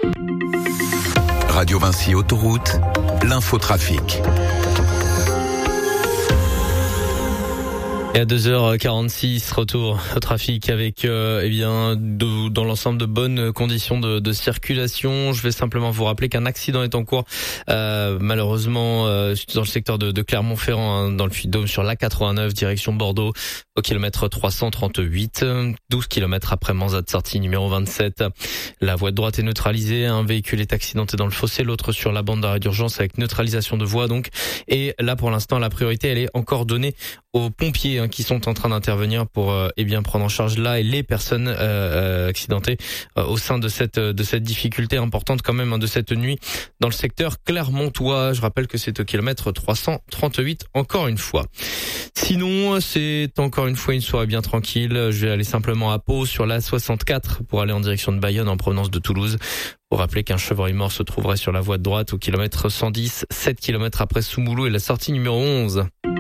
Radio Vinci Autoroute, l'infotrafic. Et à 2h46, retour au trafic avec dans l'ensemble de bonnes conditions de circulation. Je vais simplement vous rappeler qu'un accident est en cours malheureusement dans le secteur de Clermont-Ferrand, dans le Puy-de-Dôme, sur l'A89 direction Bordeaux au kilomètre 338, 12 km après Manzat sortie numéro 27. La voie de droite est neutralisée, un véhicule est accidenté dans le fossé, l'autre sur la bande d'arrêt d'urgence avec neutralisation de voie donc. Et là pour l'instant la priorité elle est encore donnée aux pompiers qui sont en train d'intervenir pour prendre en charge là et les personnes accidentées au sein de cette difficulté importante quand même de cette nuit dans le secteur clermontois. Je rappelle que c'est au kilomètre 338 encore une fois. Sinon, c'est encore une fois une soirée bien tranquille. Je vais aller simplement à Pau sur la 64 pour aller en direction de Bayonne en provenance de Toulouse. Pour rappeler qu'un chevreuil mort se trouverait sur la voie de droite au kilomètre 110, 7 km après Soumoulou et la sortie numéro 11.